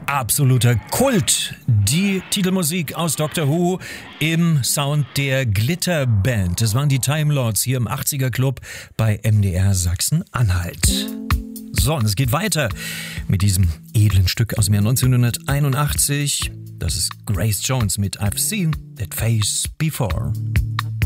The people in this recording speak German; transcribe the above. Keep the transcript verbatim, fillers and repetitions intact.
Absoluter Kult. Die Titelmusik aus Doctor Who im Sound der Glitter Band. Das waren die Time Lords hier im achtziger Club bei M D R Sachsen-Anhalt. So, und es geht weiter mit diesem edlen Stück aus dem Jahr neunzehnhunderteinundachtzig. Das ist Grace Jones mit I've Seen That Face Before.